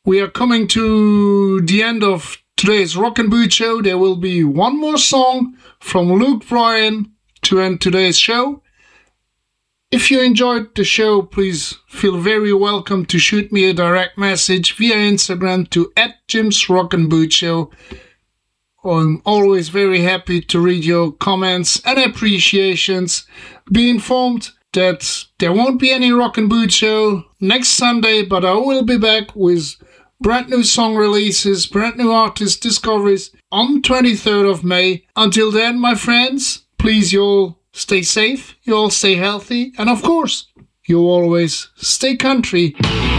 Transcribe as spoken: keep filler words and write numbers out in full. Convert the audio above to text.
we are coming to the end of today's Rock and Boot Show. There will be one more song from Luke Bryan to end today's show. If you enjoyed the show, please feel very welcome to shoot me a direct message via Instagram to at Jim's Rock and Boot Show. I'm always very happy to read your comments and appreciations. Be informed that there won't be any Rock and Boot Show next Sunday, but I will be back with brand new song releases, brand new artist discoveries on twenty-third of May. Until then, my friends, please you all stay safe, you all stay healthy, and of course, you always stay country.